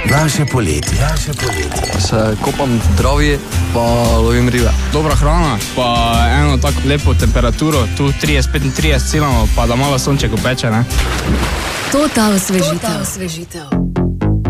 Naše poletje. Se kopam v Dravi, pa lovim ribe. Dobra hrana, pa eno tako lepo temperaturo, tu 30-35 cilamo, pa da malo sonček upeče, ne? To ta osvežitev.